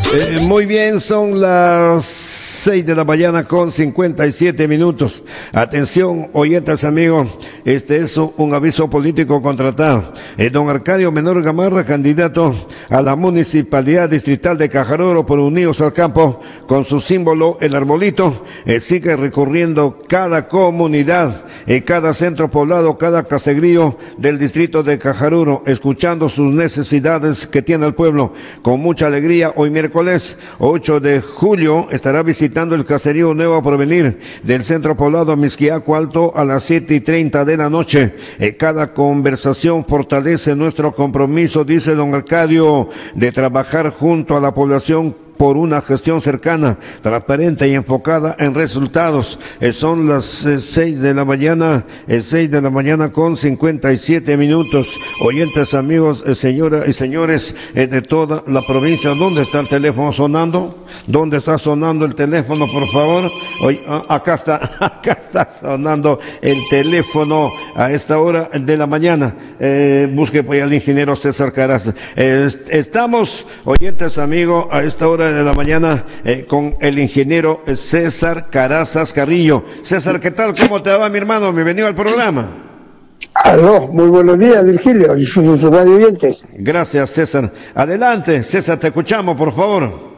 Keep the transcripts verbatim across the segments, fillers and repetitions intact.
Eh, muy bien, son las seis de la mañana con cincuenta y siete minutos. Atención, oyentes amigos, este es un aviso político contratado. Eh, don Arcadio Menor Gamarra, candidato a la Municipalidad Distrital de Cajaroro por Unidos al Campo, con su símbolo, el arbolito, eh, sigue recorriendo cada comunidad, eh, cada centro poblado, cada caserío del distrito de Cajaruro, escuchando sus necesidades que tiene el pueblo. Con mucha alegría, hoy miércoles ocho de julio estará visitando el caserío Nuevo Porvenir del centro poblado Misquiaco Alto a las siete y treinta de la noche. Eh, cada conversación fortalece nuestro compromiso, dice don Arcadio, de trabajar junto a la población por una gestión cercana, transparente y enfocada en resultados. Eh, son las eh, seis de la mañana, eh, seis de la mañana con cincuenta y siete minutos. Oyentes, amigos, eh, señoras y señores eh, de toda la provincia, ¿dónde está el teléfono sonando? ¿Dónde está sonando el teléfono, por favor? Hoy, ah, acá está, acá está sonando el teléfono a esta hora de la mañana. Eh, busque pues al ingeniero César Caraza. Eh, estamos, oyentes, amigos, a esta hora de la mañana eh, con el ingeniero César Carazas Carrillo. César, ¿qué tal? ¿Cómo te va, mi hermano? Bienvenido al programa. Aló, muy buenos días, Virgilio, y sus radio oyentes. Gracias, César. Adelante, César, te escuchamos, por favor.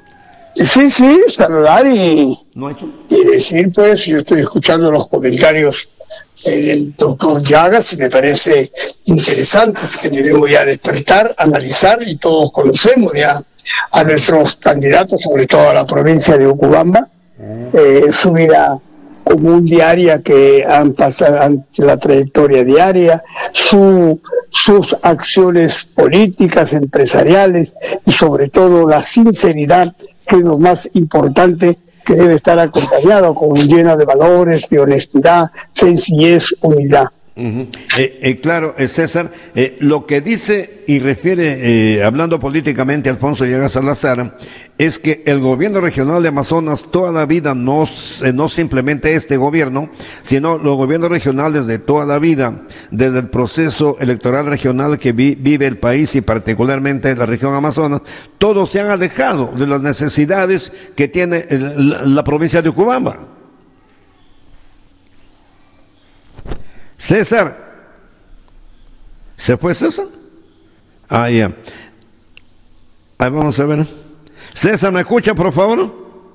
Sí, sí, saludar y, ¿No ha hecho? y decir, pues, yo estoy escuchando los comentarios eh, del doctor Llagas y me parece interesantes que debemos ya despertar, analizar, y todos conocemos ya a nuestros candidatos, sobre todo a la provincia de Ucubamba, eh, su vida común diaria que han pasado, la trayectoria diaria, su, sus acciones políticas, empresariales y sobre todo la sinceridad, que es lo más importante, que debe estar acompañado con llena de valores, de honestidad, sencillez, humildad. Uh-huh. eh, eh, claro, eh, César, eh, lo que dice y refiere, eh, hablando políticamente, Alfonso Llagas Salazar, es que el gobierno regional de Amazonas toda la vida, no, eh, no simplemente este gobierno, sino los gobiernos regionales de toda la vida, desde el proceso electoral regional que vi, vive el país y particularmente la región Amazonas, todos se han alejado de las necesidades que tiene el, la, la provincia de Ucubamba. César, ¿se fue César? Ah, ya. Ahí vamos a ver. César, ¿me escucha, por favor?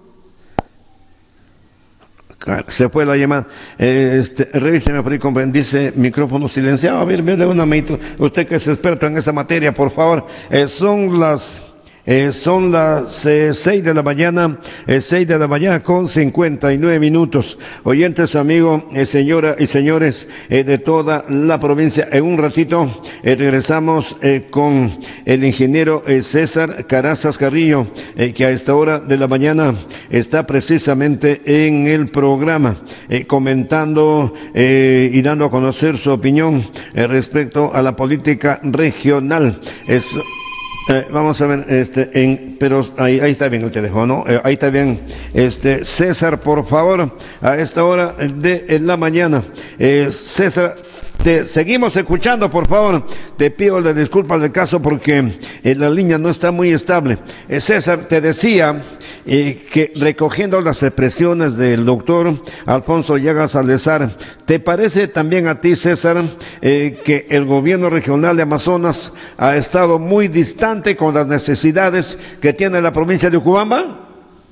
Se fue la llamada. Eh, este, revíseme por ahí, dice micrófono silenciado. A ver, me una manito. Usted que es experto en esa materia, por favor. Eh, son las... Eh, son las eh, seis de la mañana, eh, seis de la mañana con cincuenta y nueve minutos. Oyentes, amigos, eh, señoras y señores eh, de toda la provincia, en un ratito eh, regresamos eh, con el ingeniero eh, César Carazas Carrillo, eh, que a esta hora de la mañana está precisamente en el programa, eh, comentando eh, y dando a conocer su opinión eh, respecto a la política regional. Es, Eh, vamos a ver, este, en, pero ahí, ahí está bien el teléfono, eh, ahí está bien, este, César, por favor, a esta hora de la mañana, eh, César, te seguimos escuchando, por favor, te pido la disculpa del caso porque eh, la línea no está muy estable. Eh, César, te decía eh, que recogiendo las expresiones del doctor Alfonso Llagas Salazar, ¿te parece también a ti, César, eh, que el gobierno regional de Amazonas ha estado muy distante con las necesidades que tiene la provincia de Ucubamba?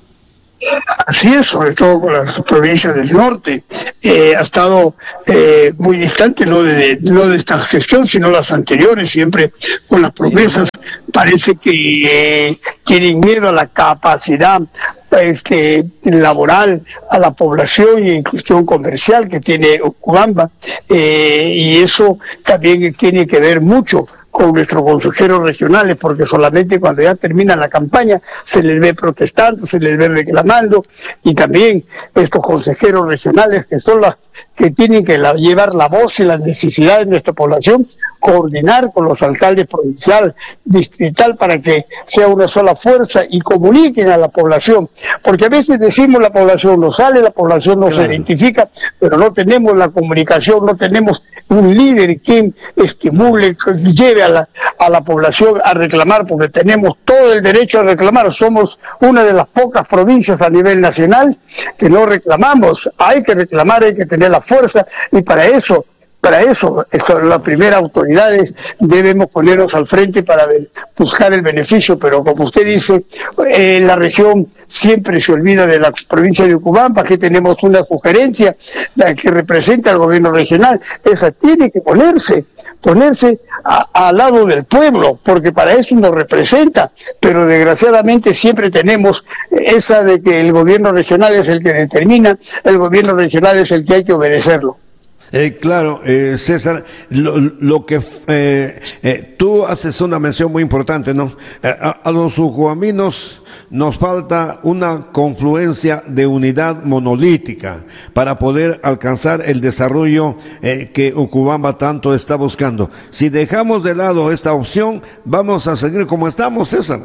Así es, sobre todo con las provincias del norte, eh, ha estado eh, muy distante, no de, no de esta gestión, sino las anteriores, siempre con las promesas. Parece que eh, tienen miedo a la capacidad este, laboral, a la población y inclusión comercial que tiene Ucubamba, eh, y eso también tiene que ver mucho con nuestros consejeros regionales, porque solamente cuando ya termina la campaña se les ve protestando, se les ve reclamando, y también estos consejeros regionales que son las que tienen que la, llevar la voz y las necesidades de nuestra población, coordinar con los alcaldes provincial, distrital, para que sea una sola fuerza y comuniquen a la población, porque a veces decimos la población no sale, la población no claro. se identifica, pero no tenemos la comunicación, no tenemos un líder quien estimule, que lleve a la, a la población a reclamar, porque tenemos todo el derecho a reclamar. Somos una de las pocas provincias a nivel nacional que no reclamamos. Hay que reclamar, hay que tener la fuerza, y para eso Para eso, eso, las primeras autoridades debemos ponernos al frente para buscar el beneficio, pero como usted dice, eh, la región siempre se olvida de la provincia de Ucubamba, que tenemos una sugerencia la que representa al gobierno regional. Esa tiene que ponerse, ponerse a, al lado del pueblo, porque para eso nos representa, pero desgraciadamente siempre tenemos esa de que el gobierno regional es el que determina, el gobierno regional es el que hay que obedecerlo. Eh, claro, eh, César, lo, lo que eh, eh, tú haces una mención muy importante, ¿no? Eh, a, a los ucuambinos nos falta una confluencia de unidad monolítica para poder alcanzar el desarrollo eh, que Ucubamba tanto está buscando. Si dejamos de lado esta opción, vamos a seguir como estamos, César.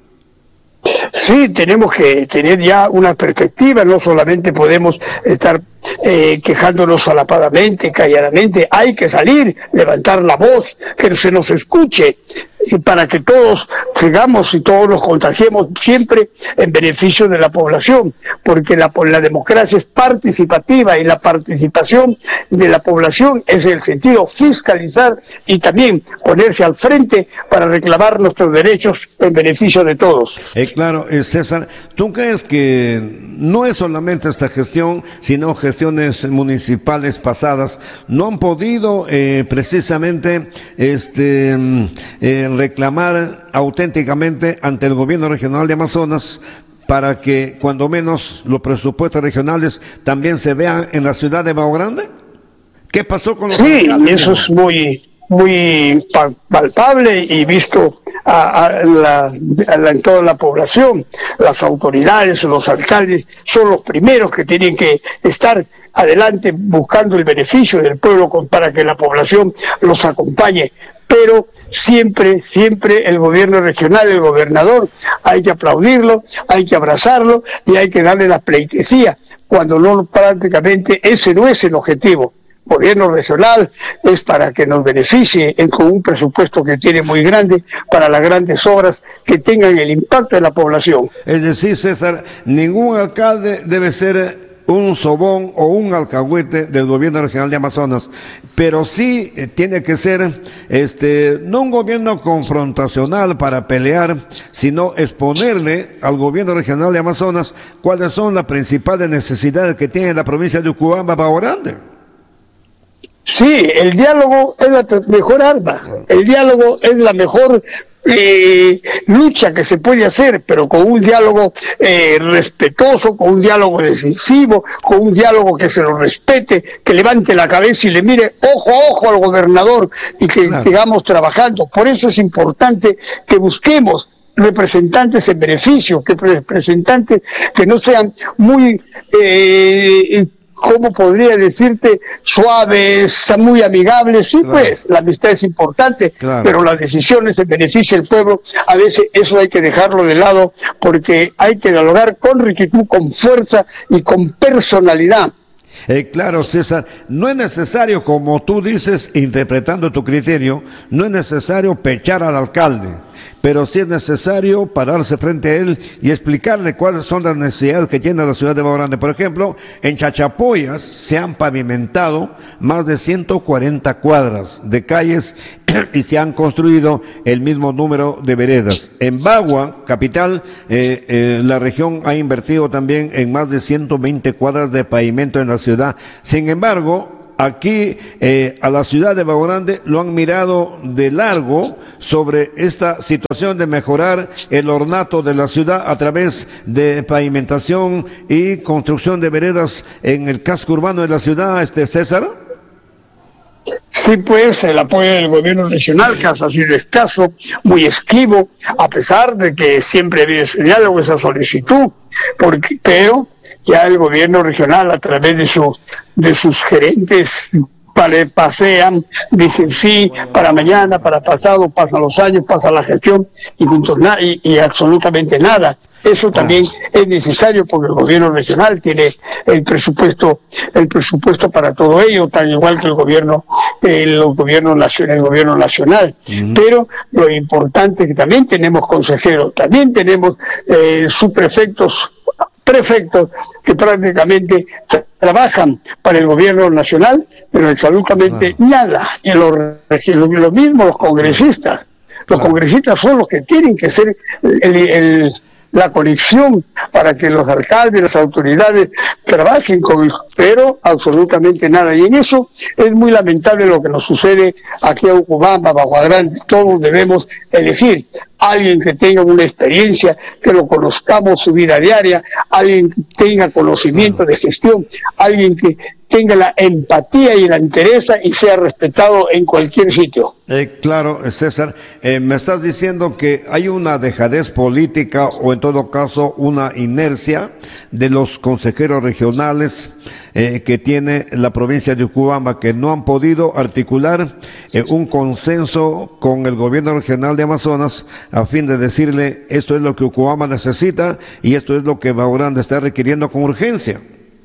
Sí, tenemos que tener ya una perspectiva, no solamente podemos estar eh, quejándonos solapadamente, calladamente, hay que salir, levantar la voz, que se nos escuche, y para que todos sigamos y todos nos contagiemos siempre en beneficio de la población, porque la, la democracia es participativa y la participación de la población es el sentido fiscalizar y también ponerse al frente para reclamar nuestros derechos en beneficio de todos. Eh, claro, eh, César, ¿tú crees que no es solamente esta gestión, sino gestiones municipales pasadas no han podido eh, precisamente este eh, reclamar auténticamente ante el gobierno regional de Amazonas para que cuando menos los presupuestos regionales también se vean en la ciudad de Bao Grande? ¿Qué pasó con los Sí, eso es muy muy palpable y visto a, a la, a la, en toda la población. Las autoridades, los alcaldes son los primeros que tienen que estar adelante buscando el beneficio del pueblo con, para que la población los acompañe. Pero siempre, siempre el gobierno regional, el gobernador, hay que aplaudirlo, hay que abrazarlo y hay que darle la pleitesía, cuando no, prácticamente ese no es el objetivo. Gobierno regional es para que nos beneficie en, con un presupuesto que tiene muy grande para las grandes obras que tengan el impacto en la población. Es decir, César, ningún alcalde debe ser un sobón o un alcahuete del gobierno regional de Amazonas, pero sí eh, tiene que ser este no un gobierno confrontacional para pelear, sino exponerle al gobierno regional de Amazonas cuáles son las principales necesidades que tiene la provincia de Ucubamba, Bao Grande. Sí, el diálogo es la mejor arma, el diálogo es la mejor eh, lucha que se puede hacer, pero con un diálogo eh, respetuoso, con un diálogo decisivo, con un diálogo que se lo respete, que levante la cabeza y le mire ojo a ojo al gobernador y que claro. sigamos trabajando. Por eso es importante que busquemos representantes en beneficio, que representantes que no sean muy eh, ¿cómo podría decirte? Suaves, muy amigables, sí, claro. Pues, la amistad es importante, claro. Pero las decisiones en beneficio del pueblo, a veces eso hay que dejarlo de lado, porque hay que dialogar con rectitud, con fuerza y con personalidad. Eh, claro, César, no es necesario, como tú dices, interpretando tu criterio, no es necesario pechar al alcalde, pero sí es necesario pararse frente a él y explicarle cuáles son las necesidades que tiene la ciudad de Bao Grande. Por ejemplo, en Chachapoyas se han pavimentado más de ciento cuarenta cuadras de calles y se han construido el mismo número de veredas. En Bagua, capital, eh, eh, la región ha invertido también en más de ciento veinte cuadras de pavimento en la ciudad. Sin embargo, aquí eh, a la ciudad de Bao Grande lo han mirado de largo sobre esta situación de mejorar el ornato de la ciudad a través de pavimentación y construcción de veredas en el casco urbano de la ciudad, este César. Sí, pues el apoyo del gobierno regional, que ha sido escaso, muy esquivo, a pesar de que siempre había ese diálogo, esa solicitud, porque, pero ya el gobierno regional, a través de, su, de sus gerentes, pasean, dicen sí, para mañana, para pasado, pasan los años, pasa la gestión y, y, y absolutamente nada. Eso también es necesario porque el gobierno regional tiene el presupuesto, el presupuesto para todo ello, tan igual que el gobierno, el gobierno nacional, el gobierno nacional. Uh-huh. Pero lo importante es que también tenemos consejeros, también tenemos eh, subprefectos, prefectos que prácticamente trabajan para el gobierno nacional, pero absolutamente claro. nada. Y lo, lo mismo los congresistas. Los claro. congresistas son los que tienen que ser el, el, la conexión para que los alcaldes, las autoridades trabajen con el, pero absolutamente nada. Y en eso es muy lamentable lo que nos sucede aquí a Ucubamba, Bagua Grande. Todos debemos elegir alguien que tenga una experiencia, que lo conozcamos su vida diaria, alguien que tenga conocimiento de gestión, alguien que tenga la empatía y la interesa y sea respetado en cualquier sitio. Eh, claro, César, eh, me estás diciendo que hay una dejadez política o en todo caso una inercia de los consejeros regionales eh, que tiene la provincia de Ucubamba, que no han podido articular eh, un consenso con el gobierno regional de Amazonas a fin de decirle esto es lo que Ucubamba necesita y esto es lo que Bagua Grande está requiriendo con urgencia.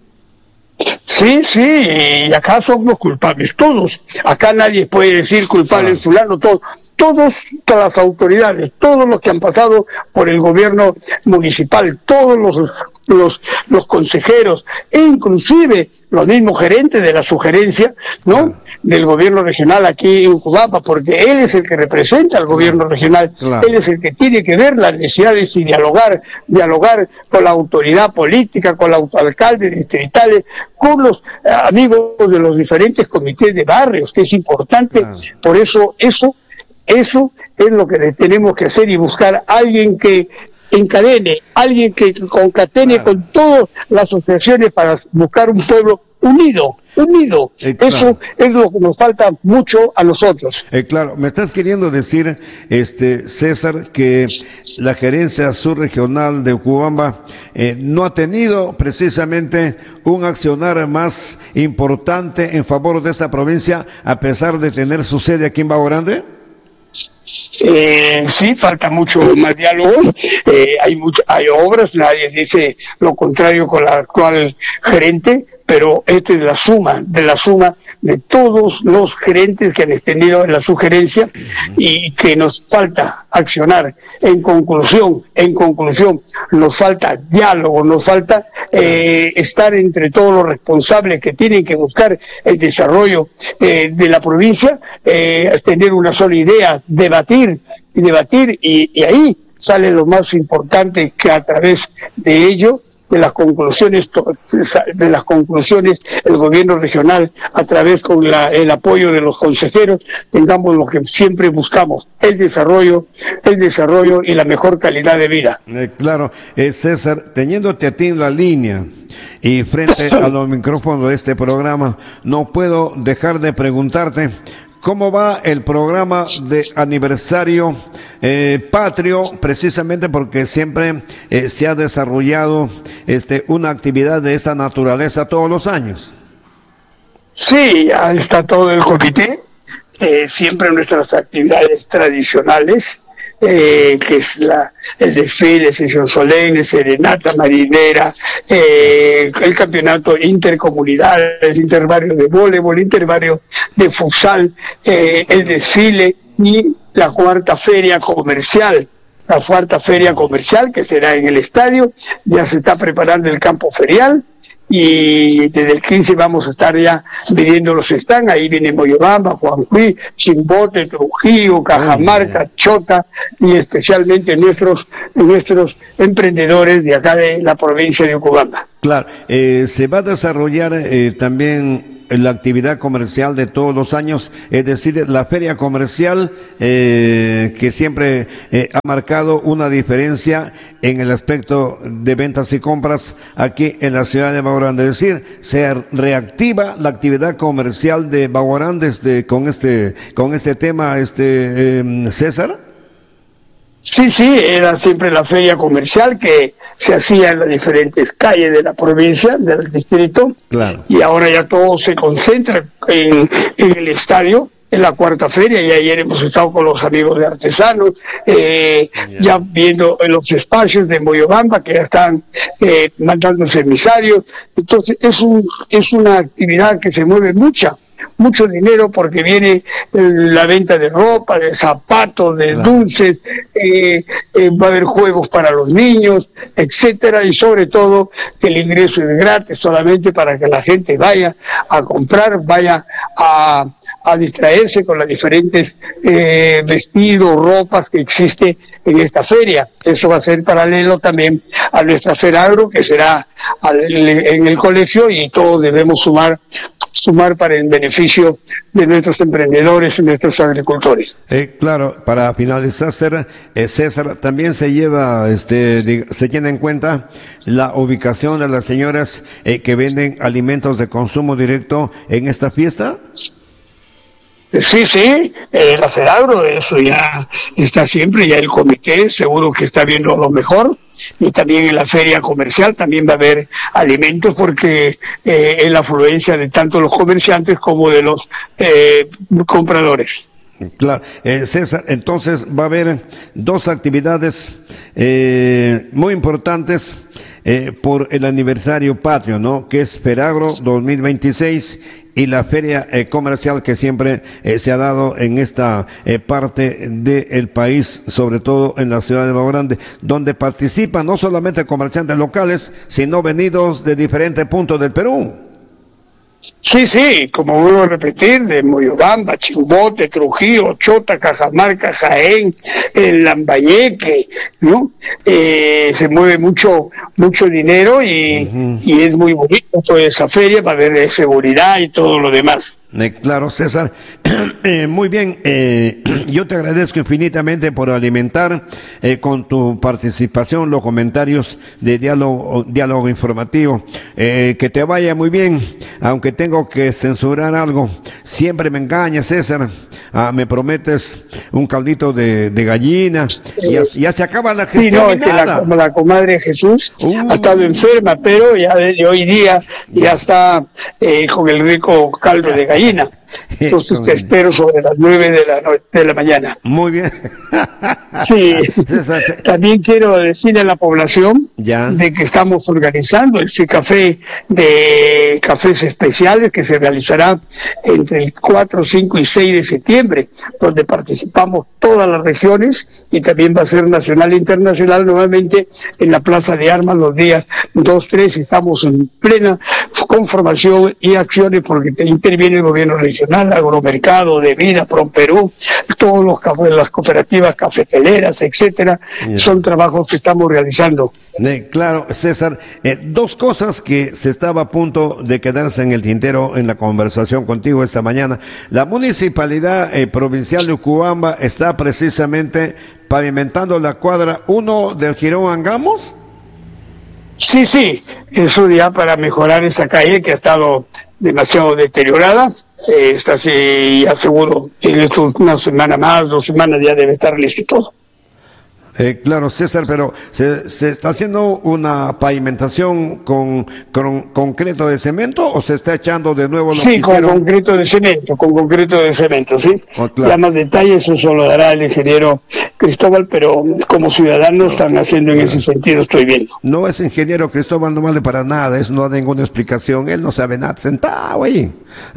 Sí, sí, y acá somos culpables, todos. Acá nadie puede decir culpable en fulano, todos. Todos, todas las autoridades, todos los que han pasado por el gobierno municipal, todos los, los, los consejeros, e inclusive los mismos gerentes de la sugerencia, ¿no?, del gobierno regional aquí en Ucubamba, porque él es el que representa al gobierno regional, claro. él es el que tiene que ver las necesidades y dialogar, dialogar con la autoridad política, con los alcaldes distritales, con los eh, amigos de los diferentes comités de barrios, que es importante, claro. por eso, eso, eso es lo que tenemos que hacer y buscar a alguien que encadene, alguien que concatene claro. con todas las asociaciones para buscar un pueblo unido, unido. Eh, claro. Eso es lo que nos falta mucho a nosotros. Eh, claro, me estás queriendo decir, este César, que la gerencia subregional de Ucubamba eh, no ha tenido precisamente un accionar más importante en favor de esta provincia, a pesar de tener su sede aquí en Bagua Grande. Eh, sí, falta mucho más diálogo, eh, hay mucho, hay obras, nadie dice lo contrario con la actual gerente, pero esta es la suma, de la suma de todos los gerentes que han extendido en la sugerencia y que nos falta accionar. En conclusión, en conclusión, nos falta diálogo, nos falta eh, estar entre todos los responsables que tienen que buscar el desarrollo eh, de la provincia, eh, tener una sola idea, debatir y debatir y, y ahí sale lo más importante, que a través de ello de las conclusiones de las conclusiones el gobierno regional a través con la, el apoyo de los consejeros tengamos lo que siempre buscamos, el desarrollo el desarrollo y la mejor calidad de vida. Eh, claro, eh, César, teniéndote a ti en la línea y frente a los micrófonos de este programa, no puedo dejar de preguntarte ¿cómo va el programa de aniversario eh, patrio? Precisamente porque siempre eh, se ha desarrollado este, una actividad de esta naturaleza todos los años. Sí, ya está todo el comité, eh, siempre nuestras actividades tradicionales, eh, que es la, el desfile, sesión solemne, serenata marinera, eh, el campeonato intercomunidad, el interbarrio de voleibol, interbarrio de futsal, eh, el desfile y la cuarta feria comercial. La cuarta feria comercial que será en el estadio, ya se está preparando el campo ferial y desde el quince vamos a estar ya midiendo los stands. Ahí viene Moyobamba, Juanjuí, Chimbote, Trujillo, Cajamarca, Chota y especialmente nuestros nuestros emprendedores de acá de la provincia de Ucubamba. Claro, eh, se va a desarrollar eh, también la actividad comercial de todos los años, es decir, la feria comercial eh, que siempre eh, ha marcado una diferencia en el aspecto de ventas y compras aquí en la ciudad de Bagua Grande. Es decir, se reactiva la actividad comercial de Bagua Grande este, con este con este tema, este eh, César. Sí, sí, era siempre la feria comercial que se hacía en las diferentes calles de la provincia, del distrito, claro. Y ahora ya todo se concentra en, en el estadio, en la cuarta feria, y ayer hemos estado con los amigos de artesanos, eh, yeah. ya viendo en los espacios de Moyobamba que ya están eh, mandándose emisarios. Entonces es un es una actividad que se mueve mucha mucho dinero porque viene la venta de ropa, de zapatos, de claro. dulces, eh, eh, va a haber juegos para los niños, etcétera, y sobre todo el ingreso es gratis solamente para que la gente vaya a comprar, vaya a a distraerse con las diferentes eh, vestidos, ropas que existe en esta feria. Eso va a ser paralelo también a nuestra Feragro, que será al, en el colegio, y todos debemos sumar sumar para el beneficio de nuestros emprendedores y nuestros agricultores. Eh, claro, para finalizar, César, eh, César, también se lleva, este, se tiene en cuenta la ubicación de las señoras eh, que venden alimentos de consumo directo en esta fiesta. Sí, sí, eh, la Feragro, eso ya está siempre, ya el comité seguro que está viendo lo mejor, y también en la feria comercial también va a haber alimentos porque eh, es la afluencia de tanto los comerciantes como de los eh, compradores. Claro, eh, César, entonces va a haber dos actividades eh, muy importantes eh, por el aniversario patrio, ¿no? Que es Feragro dos mil veintiséis y la feria eh, comercial que siempre eh, se ha dado en esta eh, parte del país, sobre todo en la ciudad de Bahía Grande, donde participan no solamente comerciantes locales, sino venidos de diferentes puntos del Perú. Sí, sí, como vuelvo a repetir, de Moyobamba, Chimbote, Trujillo, Chota, Cajamarca, Jaén, el Lambayeque, ¿no? Eh, se mueve mucho mucho dinero y, uh-huh. y es muy bonito toda esa feria, va a haber seguridad y todo lo demás. Eh, claro, César. Eh, muy bien, eh, yo te agradezco infinitamente por alimentar eh, con tu participación los comentarios de diálogo, diálogo informativo. Eh, que te vaya muy bien, aunque tengo que censurar algo. Siempre me engañas, César. Ah, me prometes un caldito de, de gallina y ya, ya se acaba la gestión. Sí, no, es que la, la comadre Jesús uh. ha estado enferma, pero ya de hoy día ya está eh, con el rico caldo de gallina. Entonces te espero sobre las nueve de la noche, de la mañana. Muy bien. Sí. También quiero decirle a la población ya. de que estamos organizando el café de cafés especiales que se realizará entre el cuatro, cinco y seis de septiembre, donde participamos todas las regiones, y también va a ser nacional e internacional nuevamente en la Plaza de Armas los días dos, tres. Estamos en plena conformación y acciones porque interviene el gobierno regional, agromercado, de vida, Promperú, todos los cafés, las cooperativas cafeteleras, etcétera, yeah. son trabajos que estamos realizando. Eh, claro, César, eh, dos cosas que se estaba a punto de quedarse en el tintero en la conversación contigo esta mañana. La Municipalidad eh, Provincial de Ucubamba está precisamente pavimentando la cuadra uno del Jirón Angamos. Sí, sí, eso ya para mejorar esa calle que ha estado demasiado deteriorada. Eh, está así, ya seguro, en esto una semana más, dos semanas ya debe estar listo todo. Eh, claro, César, pero ¿se, se está haciendo una pavimentación con, con concreto de cemento o se está echando de nuevo lo Sí, que con hicieron? concreto de cemento, con concreto de cemento, sí. Oh, claro. Ya más detalles eso lo dará el ingeniero Cristóbal, pero como ciudadanos no, están haciendo en ese sentido, estoy viendo. No es ingeniero Cristóbal, no vale para nada, eso no da ninguna explicación, él no sabe nada, sentado ahí.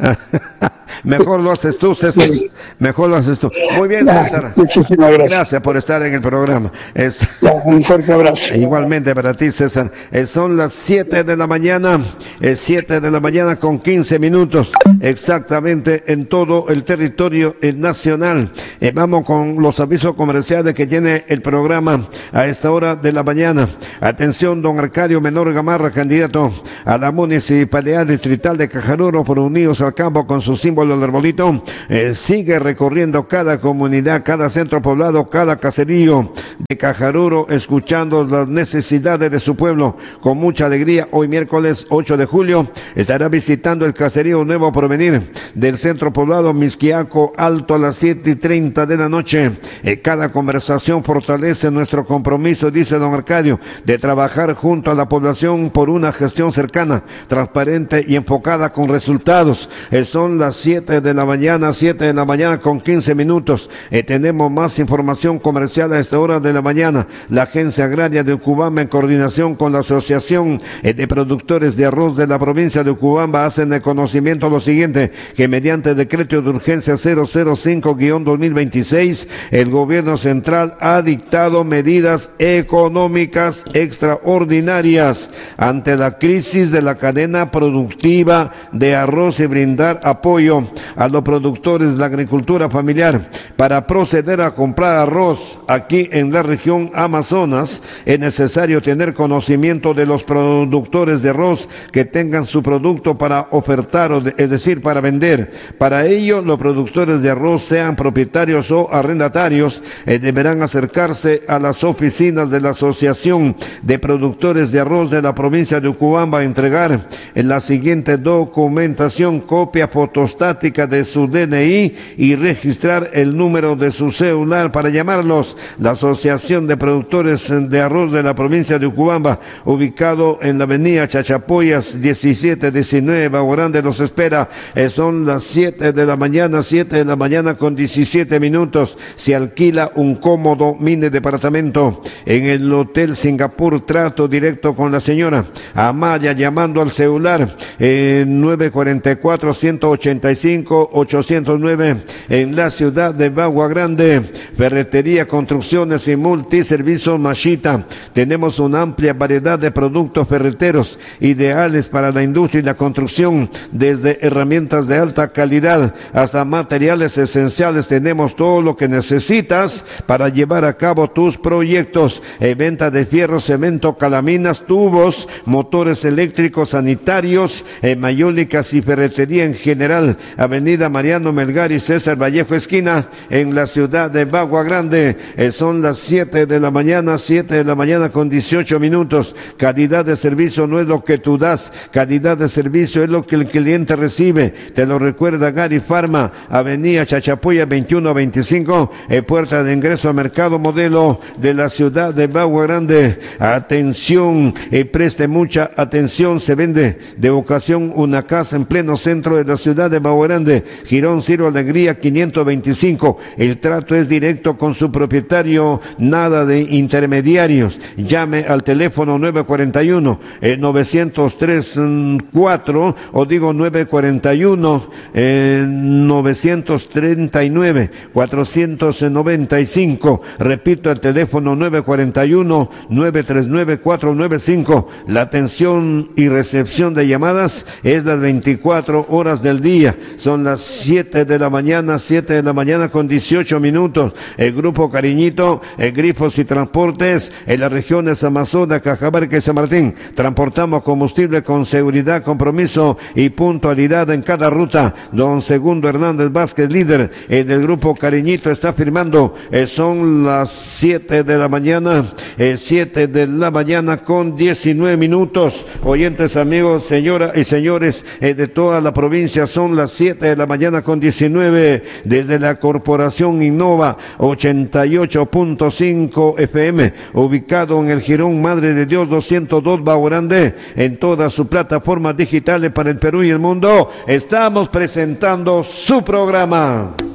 Mejor lo haces tú, César, sí. mejor lo haces tú. Muy bien, César. Muchísimas gracias. Gracias por estar en el programa. Es... Un fuerte abrazo. Igualmente para ti, César. Eh, son las siete de la mañana, eh, siete de la mañana con quince minutos, exactamente en todo el territorio eh, nacional. Eh, vamos con los avisos comerciales que tiene el programa a esta hora de la mañana. Atención, don Arcadio Menor Gamarra, candidato a la Municipalidad Distrital de Cajaruro por Unido Bienvenidos al campo con su símbolo el arbolito. Eh, sigue recorriendo cada comunidad, cada centro poblado, cada caserío de Cajaruro, escuchando las necesidades de su pueblo. Con mucha alegría, hoy miércoles ocho de julio, estará visitando el caserío Nuevo Porvenir del centro poblado Misquiaco Alto a las siete y treinta de la noche. Eh, cada conversación fortalece nuestro compromiso, dice don Arcadio, de trabajar junto a la población por una gestión cercana, transparente y enfocada con resultados. Eh, son las siete de la mañana, siete de la mañana con quince minutos. Eh, tenemos más información comercial a esta hora de la mañana. La Agencia Agraria de Ucubamba, en coordinación con la Asociación eh, de Productores de Arroz de la provincia de Ucubamba, hacen de conocimiento lo siguiente, que mediante decreto de urgencia cero cero cinco guión dos mil veintiséis, el gobierno central ha dictado medidas económicas extraordinarias ante la crisis de la cadena productiva de arroz y brindar apoyo a los productores de la agricultura familiar. Para proceder a comprar arroz aquí en la región Amazonas, es necesario tener conocimiento de los productores de arroz que tengan su producto para ofertar, es decir, para vender. Para ello, los productores de arroz, sean propietarios o arrendatarios, eh, deberán acercarse a las oficinas de la Asociación de Productores de Arroz de la provincia de Ucubamba a entregar en la siguiente documentación: copia fotostática de su D N I y registrar el número de su celular para llamarlos. La Asociación de Productores de Arroz de la provincia de Ucubamba, ubicado en la avenida Chachapoyas diecisiete diecinueve, Baguarande, los espera. Eh, son las siete de la mañana, siete de la mañana con diecisiete minutos. Se alquila un cómodo mini departamento en el Hotel Singapur. Trato directo con la señora Amaya, llamando al celular eh, nueve cuatro cuatro, uno ocho cinco, ocho cero nueve en la ciudad de Bagua Grande. Ferretería, construcciones y multiservicios Mashita. Tenemos una amplia variedad de productos ferreteros ideales para la industria y la construcción, desde herramientas de alta calidad hasta materiales esenciales. Tenemos todo lo que necesitas para llevar a cabo tus proyectos. Eh, venta de fierro, cemento, calaminas, tubos, motores eléctricos, sanitarios, eh, mayólicas y ferretería en general. Avenida Mariano Melgar y César Vallejo esquina, en la ciudad de Bagua Grande. Eh, son las siete de la mañana, siete de la mañana con dieciocho minutos. Calidad de servicio no es lo que tú das, calidad de servicio es lo que el cliente recibe. Te lo recuerda Gary Pharma, avenida Chachapoya veintiuno veinticinco, eh, puerta de ingreso al mercado modelo de la ciudad de Bagua Grande. Atención, eh, preste mucha atención, se vende de ocasión una casa en pleno centro de la ciudad de Bagua Grande, Girón Ciro Alegría quinientos veinticinco. El trato es directo con su propietario, nada de intermediarios. Llame al teléfono nueve cuatro uno, eh, nueve cero tres cuatro, o digo nueve cuatro uno, eh, nueve tres nueve, cuatro nueve cinco. Repito, el teléfono nueve cuatro uno, nueve tres nueve, cuatro nueve cinco. La atención y recepción de llamadas es las veinticuatro horas del día. Son las siete de la mañana, siete de la mañana con dieciocho minutos. El Grupo Cariñito, el Grifos y Transportes, en las regiones Amazonas, Cajamarca y San Martín. Transportamos combustible con seguridad, compromiso y puntualidad en cada ruta. Don Segundo Hernández Vázquez, líder eh, del Grupo Cariñito, está firmando. Eh, son las siete de la mañana, eh, siete de la mañana con diecinueve minutos. Oyentes, amigos, señoras y señores eh, de toda la provincia, son las siete de la mañana con diecinueve. Desde la Corporación Innova ochenta y ocho punto cinco F M, ubicado en el Jirón Madre de Dios doscientos dos, Baguarande, en todas sus plataformas digitales para el Perú y el mundo, estamos presentando su programa.